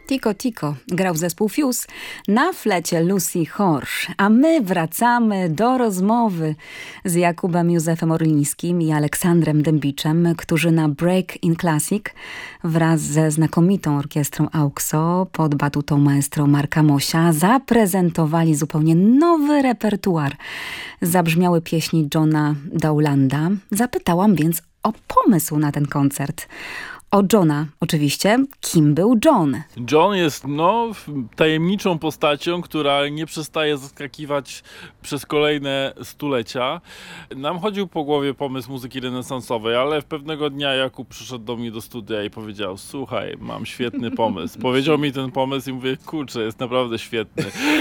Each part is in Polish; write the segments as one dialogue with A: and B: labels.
A: Tico Tico grał zespół Fuse, na flecie Lucy Horsch, a my wracamy do rozmowy z Jakubem Józefem Orlińskim i Aleksandrem Dębiczem, którzy na Break in Classic wraz ze znakomitą orkiestrą AUXO pod batutą maestro Marka Mosia zaprezentowali zupełnie nowy repertuar. Zabrzmiały pieśni Johna Dowlanda. Zapytałam więc o pomysł na ten koncert. O Johna oczywiście. Kim był John?
B: John jest tajemniczą postacią, która nie przestaje zaskakiwać przez kolejne stulecia. Nam chodził po głowie pomysł muzyki renesansowej, ale pewnego dnia Jakub przyszedł do mnie do studia i powiedział: słuchaj, mam świetny pomysł. Powiedział mi ten pomysł i mówię: kurczę, jest naprawdę świetny.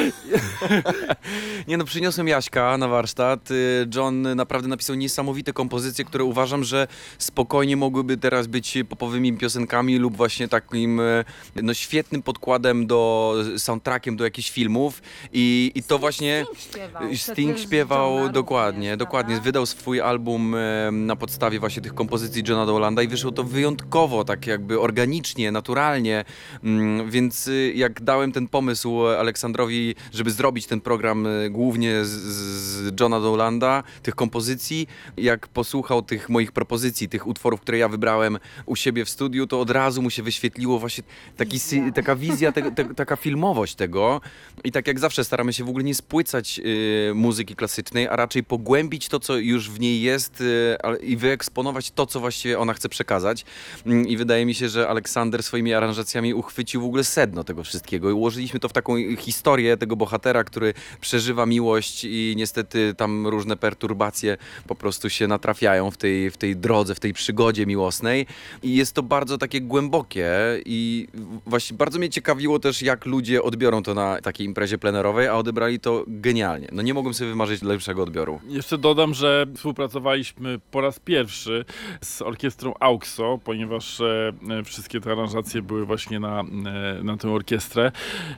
C: Przyniosłem Jaśka na warsztat. John naprawdę napisał niesamowite kompozycje, które uważam, że spokojnie mogłyby teraz być popowymi piosenkami lub właśnie takim świetnym podkładem soundtrackiem do jakichś filmów i to właśnie Sting śpiewał dokładnie. Wydał swój album na podstawie właśnie tych kompozycji Johna Dowlanda i wyszło to wyjątkowo, tak jakby organicznie, naturalnie, więc jak dałem ten pomysł Aleksandrowi, żeby zrobić ten program głównie z Johna Dowlanda, tych kompozycji, jak posłuchał tych moich propozycji, tych utworów, które ja wybrałem u siebie w studiu, to od razu mu się wyświetliło właśnie taka wizja, taka filmowość tego. I tak jak zawsze staramy się w ogóle nie spłycać muzyki klasycznej, a raczej pogłębić to, co już w niej jest i wyeksponować to, co właściwie ona chce przekazać. I wydaje mi się, że Aleksander swoimi aranżacjami uchwycił w ogóle sedno tego wszystkiego. I ułożyliśmy to w taką historię tego bohatera, który przeżywa miłość i niestety tam różne perturbacje po prostu się natrafiają w tej drodze, w tej przygodzie miłosnej. I jest to bardzo takie głębokie i właśnie bardzo mnie ciekawiło też, jak ludzie odbiorą to na takiej imprezie plenerowej, a odebrali to genialnie. Nie mogłem sobie wymarzyć lepszego odbioru.
B: Jeszcze dodam, że współpracowaliśmy po raz pierwszy z orkiestrą AUXO, ponieważ wszystkie te aranżacje były właśnie na tę orkiestrę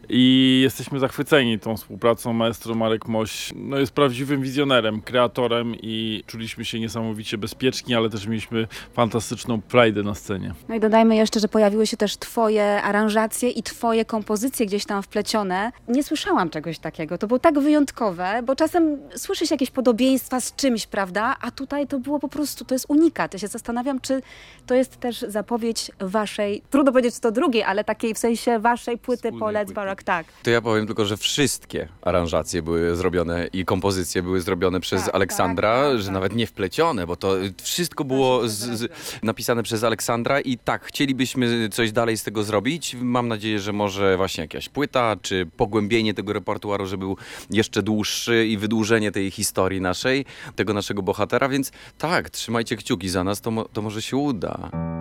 B: i jesteśmy zachwyceni tą współpracą. Maestro Marek Moś jest prawdziwym wizjonerem, kreatorem i czuliśmy się niesamowicie bezpieczni, ale też mieliśmy fantastyczną frajdę na scenie.
A: No i dodajmy jeszcze, że pojawiły się też twoje aranżacje i twoje kompozycje gdzieś tam wplecione. Nie słyszałam czegoś takiego. To było tak wyjątkowe, bo czasem słyszy się jakieś podobieństwa z czymś, prawda? A tutaj to było po prostu, to jest unikat. Ja się zastanawiam, czy to jest też zapowiedź waszej, trudno powiedzieć, czy to drugiej, ale takiej w sensie waszej płyty po Let's Baroque, tak.
C: To ja powiem tylko, że wszystkie aranżacje były zrobione i kompozycje były zrobione przez Aleksandra, że nawet nie wplecione, bo to wszystko było napisane przez Aleksandra i tak, chcielibyśmy coś dalej z tego zrobić. Mam nadzieję, że może właśnie jakaś płyta, czy pogłębienie tego repertuaru, żeby był jeszcze dłuższy i wydłużenie tej historii naszej, tego naszego bohatera, więc tak, trzymajcie kciuki za nas, to może się uda.